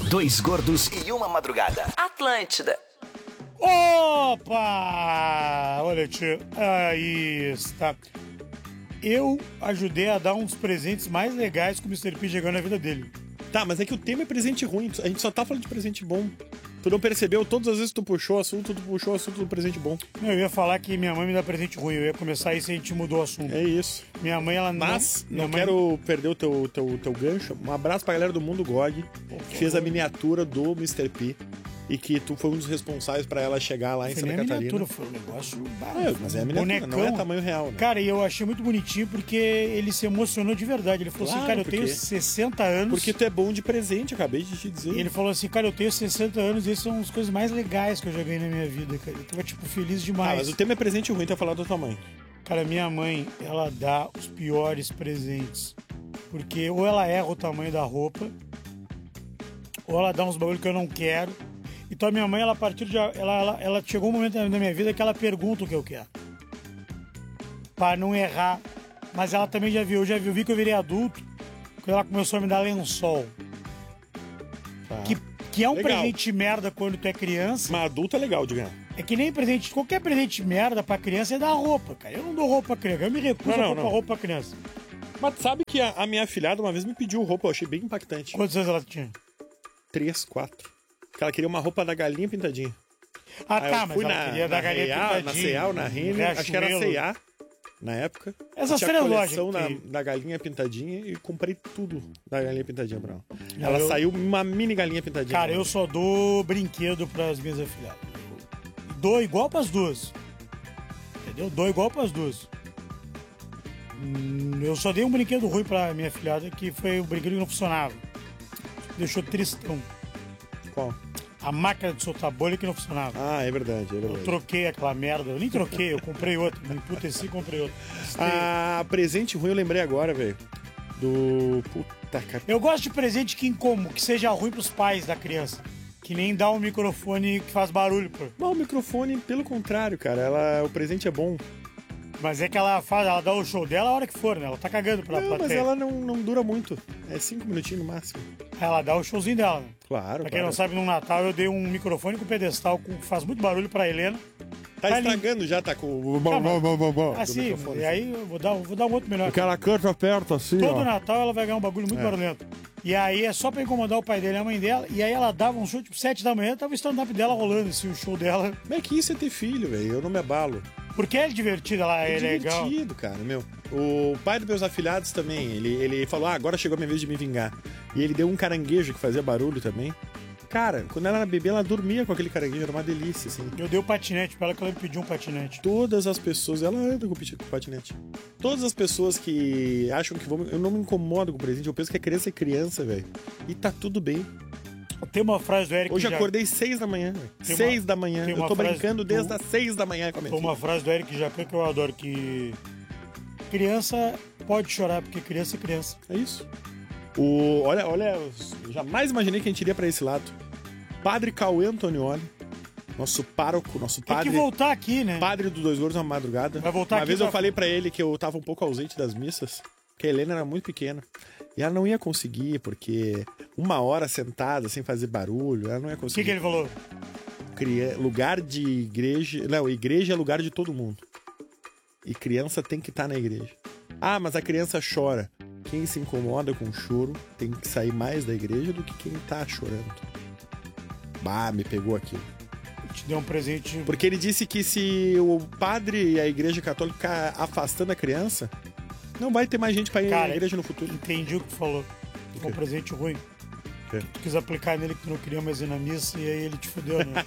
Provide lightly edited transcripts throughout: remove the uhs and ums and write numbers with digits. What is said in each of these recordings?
Dois gordos e uma madrugada. Atlântida. Opa! Olha, tio, aí está. Eu ajudei a dar uns presentes mais legais que o Mr. P chegou na vida dele. Tá, mas é que o tema é presente ruim. A gente só tá falando de presente bom. Tu não percebeu? Todas as vezes que tu puxou o assunto do presente bom. Não, eu ia falar que minha mãe me dá presente ruim. Eu ia começar isso e a gente mudou o assunto. É isso. Minha mãe, ela não... Mas, minha não mãe... quero perder o teu gancho. Um abraço pra galera do Mundo GOG, que fez a miniatura do Mr. P. E que tu foi um dos responsáveis pra ela chegar lá em Santa Catarina. Miniatura, foi um negócio... Mas é a miniatura, bonecão. não é tamanho real, né? Cara, e eu achei muito bonitinho porque ele se emocionou de verdade. Ele falou Claro, assim, cara, eu tenho 60 anos... Porque tu é bom de presente, acabei de te dizer. E ele falou assim, cara, eu tenho 60 anos e essas são as coisas mais legais que eu já ganhei na minha vida, cara. Eu tava, tipo, feliz demais. Ah, mas o tema é presente ruim, tu vai falar do tamanho. Cara, minha mãe, ela dá os piores presentes. Porque ou ela erra o tamanho da roupa, ou ela dá uns bagulho que eu não quero. Então a minha mãe, ela a partir de... Ela chegou um momento na minha vida que ela pergunta o que eu quero. Pra não errar. Mas ela também já viu, vi que eu virei adulto, quando ela começou a me dar lençol. Tá. Que é um Legal. presente merda quando tu é criança. Mas adulto é legal de ganhar. É que nem presente, qualquer presente merda pra criança é dar roupa, cara. Eu não dou roupa pra criança, eu me recuso a comprar roupa pra criança. Mas sabe que a minha afilhada uma vez me pediu roupa, eu achei bem impactante. Quantos anos ela tinha? 3, 4. Porque ela queria uma roupa da galinha pintadinha. Ah, Aí tá, eu mas fui ela queria da galinha pintadinha. Na C&A, na Renner, acho que era C&A, na época. Essas tinha três a coleção lojas da galinha pintadinha e comprei tudo da galinha pintadinha pra ela. Não, Ela eu- saiu uma mini galinha pintadinha. Cara, eu só dou brinquedo pras minhas afilhadas. Dou igual pras duas. Entendeu? Dou igual pras duas. Eu só dei um brinquedo ruim pra minha afilhada, que foi um brinquedo que não funcionava. Deixou tristão. Qual? A máquina de soltar bolha que não funcionava. Ah, é verdade, é Eu verdade. troquei aquela merda. Eu nem troquei, eu comprei outro. Me emputeci e comprei outro. Ah, presente ruim eu lembrei agora, velho. Do... Puta, cara. Eu gosto de presente que seja ruim pros pais da criança. Que nem dar um microfone que faz barulho, pô. Mas o microfone, pelo contrário, cara. O presente é bom. Mas é que ela dá o show dela a hora que for, né? Ela tá cagando pra Não, mas plateia. ela não dura muito. É 5 minutinhos no máximo. Ela dá o showzinho dela, né? Claro, Pra quem não sabe, no Natal eu dei um microfone com pedestal que faz muito barulho pra Helena. Tá ali. estragando já, tá com o... Assim, e aí eu vou dar um outro melhor. Porque ela canta perto assim, Todo Natal ela vai ganhar um bagulho muito barulhento. E aí é só pra incomodar o pai dele e a mãe dela. E aí ela dava um show, tipo, 7 da manhã, tava o stand-up dela rolando, assim, o show dela. Como é que isso é ter filho, velho? Eu não me abalo. Porque é divertida, ela é legal. Divertido, cara, meu. O pai dos meus afilhados também, ele falou, agora chegou a minha vez de me vingar. E ele deu um caranguejo que fazia barulho também. Cara, quando ela era bebê, ela dormia com aquele caranguejo, era uma delícia, assim. Eu dei o patinete pra ela, que ela me pediu um patinete. Todas as pessoas, ela anda com patinete. Todas as pessoas que acham que vão... Eu não me incomodo com o presente, eu penso que a criança é criança, velho. E tá tudo bem. Tem uma frase do Eric Hoje acordei 6 da manhã, velho. Tem 6 uma- da manhã. tem Eu uma tô frase brincando do- desde as 6 da manhã com a minha Tem uma filha. frase do Eric Jacan que eu adoro, que criança pode chorar, porque criança é criança. É isso. Olha, eu jamais imaginei que a gente iria pra esse lado. Padre Cauê Antonioli, nosso pároco, nosso Tem padre... que voltar aqui, né? Padre do Dois Gordos na Madrugada. Vai voltar Uma aqui vez eu pra- falei pra ele que eu tava um pouco ausente das missas, que a Helena era muito pequena. E ela não ia conseguir, porque 1 hora sentada, sem fazer barulho, ela não ia O conseguir. que ele falou? Lugar de igreja... Não, igreja é lugar de todo mundo. E criança tem que estar na igreja. Ah, mas a criança chora. Quem se incomoda com o choro tem que sair mais da igreja do que quem tá chorando. Bah, me pegou aquilo. Te deu um presente. Porque ele disse que se o padre e a igreja católica ficar afastando a criança, não vai ter mais gente pra ir Cara, na igreja no futuro. Entendi o que tu falou. Foi um presente ruim. quê? Tu quis aplicar nele que tu não queria mais ir na missa e aí ele te fudeu, né?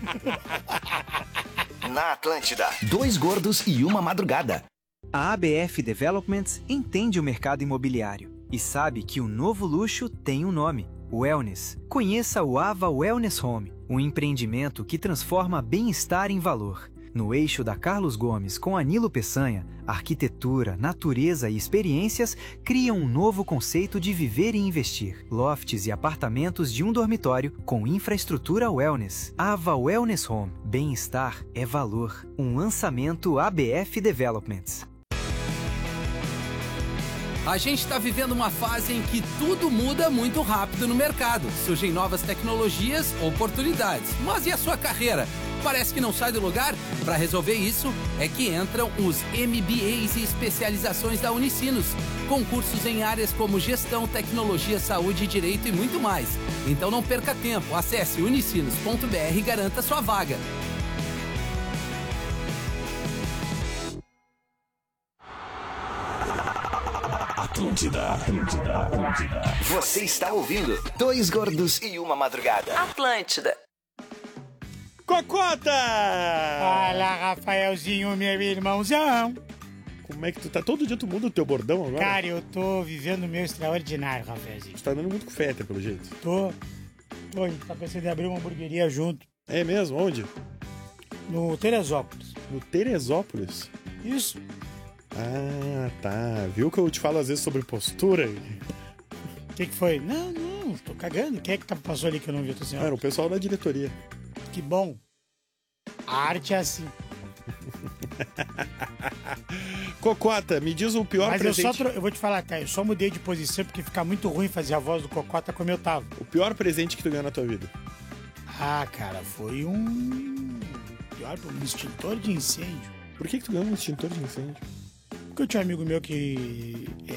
Na Atlântida, dois gordos e uma madrugada. A ABF Developments entende o mercado imobiliário e sabe que o novo luxo tem um nome: Wellness. Conheça o Ava Wellness Home, um empreendimento que transforma bem-estar em valor. No eixo da Carlos Gomes com Anilo Peçanha, arquitetura, natureza e experiências criam um novo conceito de viver e investir. Lofts e apartamentos de um dormitório com infraestrutura wellness. Ava Wellness Home. Bem-estar é valor. Um lançamento ABF Developments. A gente está vivendo uma fase em que tudo muda muito rápido no mercado. Surgem novas tecnologias, oportunidades. Mas e a sua carreira? Parece que não sai do lugar? Para resolver isso, é que entram os MBAs e especializações da Unicinos, com cursos em áreas como gestão, tecnologia, saúde, direito e muito mais. Então não perca tempo, acesse unicinos.br e garanta sua vaga. Atlântida. Você está ouvindo Dois Gordos e Uma Madrugada. Atlântida. Cocota! Fala, Rafaelzinho, meu irmãozão. Como é que tu tá? Todo dia tu muda o teu bordão agora? Cara, eu tô vivendo o meu extraordinário, Rafaelzinho. Tu tá dando muito com feta, pelo jeito. Tô. A gente tá pensando em abrir uma hamburgueria junto. É mesmo? Onde? No Teresópolis. No Teresópolis? Isso. Ah, tá. Viu que eu te falo às vezes sobre postura? O que foi? Não, tô cagando. Quem é que passou ali que eu não vi? Eu tô assim, ó. Era o pessoal da diretoria. Que bom. A arte é assim. Cocota, me diz o pior Mas presente... eu vou te falar, tá? Eu só mudei de posição porque fica muito ruim fazer a voz do Cocota como eu tava. O pior presente que tu ganhou na tua vida? Ah, cara, foi um extintor de incêndio. Por que tu ganhou um extintor de incêndio? Porque eu tinha um amigo meu que